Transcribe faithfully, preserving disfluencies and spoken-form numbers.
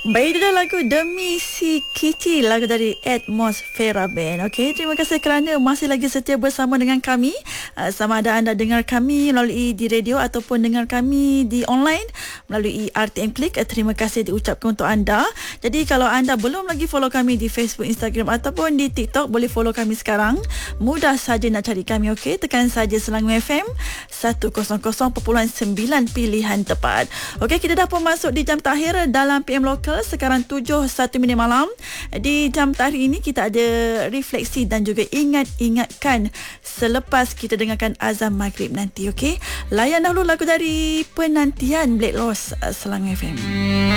Baik, itu dah lagu Demi Si Kiki, lagu dari Atmosfera Band. Okey, terima kasih kerana masih lagi setia bersama dengan kami. Uh, sama ada anda dengar kami melalui di radio ataupun dengar kami di online melalui R T M Klik. Uh, terima kasih diucapkan untuk anda. Jadi kalau anda belum lagi follow kami di Facebook, Instagram ataupun di TikTok, boleh follow kami sekarang. Mudah saja nak cari kami. Okey, tekan saja Selangor F M seratus perpuluhan sembilan pilihan tepat. Okey, kita dah pun masuk di jam terakhir dalam P M Lokal. Sekarang tujuh satu minit malam. Di jam terakhir ini kita ada refleksi dan juga ingat-ingatkan selepas kita dengarkan azan maghrib nanti. Okey, layan dahulu lagu dari penantian Black Rose Selangor F M.